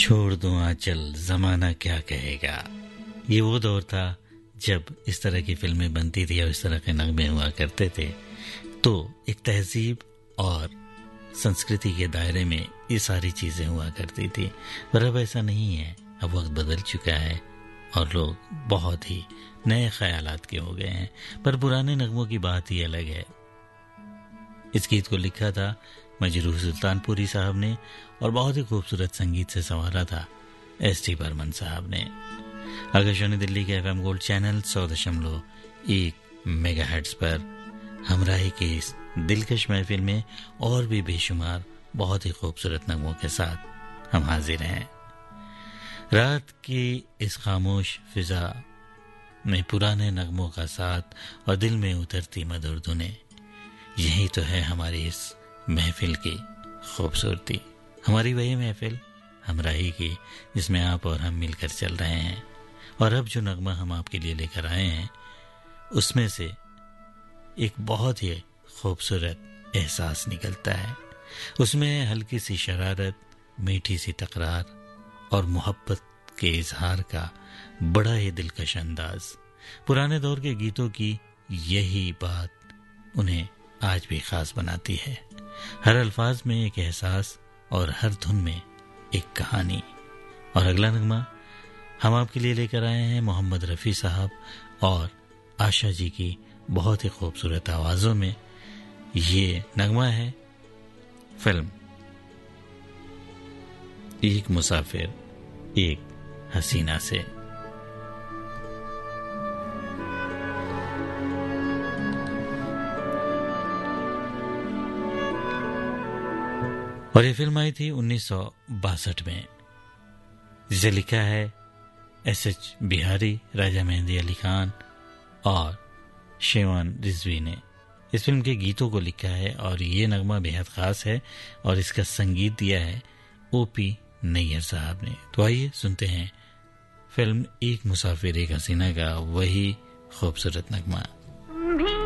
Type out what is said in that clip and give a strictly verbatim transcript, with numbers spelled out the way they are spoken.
छोड़ दूं आंचल जमाना क्या कहेगा। ये वो दौर था जब इस तरह की फिल्में बनती थी और इस तरह के नगमे हुआ करते थे, तो एक तहजीब और संस्कृति के दायरे में ये सारी चीजें हुआ करती थी। पर अब ऐसा नहीं है, अब वक्त बदल चुका है और लोग बहुत ही नए ख्यालात के हो गए हैं। पर पुराने नगमों की बात ही अलग है। इस गीत को लिखा था मजरूह सुल्तानपुरी साहब ने और बहुत ही खूबसूरत संगीत से संवारा था एस टी बर्मन साहब ने। आकाशवाणी दिल्ली के एफएम गोल्ड चैनल सौ दशमलव एक मेगाहर्ट्ज पर हमराही की इस दिलकश महफिल में और भी बेशुमार बहुत ही खूबसूरत नगमों के साथ हम हाजिर हैं। रात की इस खामोश फिजा में पुराने नगमों का साथ और दिल में उतरती मधुर धुनें, यही तो है हमारी इस महफिल की खूबसूरती। हमारी वही महफिल हमराही की जिसमें आप और हम मिलकर चल रहे हैं। और अब जो नगमा हम आपके लिए लेकर आए हैं उसमें से एक बहुत ही खूबसूरत एहसास निकलता है। उसमें है हल्की सी शरारत, मीठी सी तकरार और मोहब्बत के इजहार का बड़ा ही दिलकश अंदाज। पुराने दौर के गीतों की यही बात उन्हें आज भी खास बनाती है। हर अल्फाज में एक एहसास और हर धुन में एक कहानी। और अगला नगमा हम आपके लिए लेकर आए हैं मोहम्मद रफ़ी साहब और आशा जी की बहुत ही खूबसूरत आवाजों में। ये नगमा है फिल्म एक मुसाफिर एक हसीना से। और ये फिल्म आई थी उन्नीस सौ बासठ में, जिसे लिखा है एस एच बिहारी, राजा मेहंदी अली खान और शेवान रिजवी ने। इस फिल्म के गीतों को लिखा है और ये नगमा बेहद खास है और इसका संगीत दिया है ओ पी नैयर साहब ने। तो आइए सुनते हैं फिल्म एक मुसाफिर एक हसीना का वही खूबसूरत नगमा।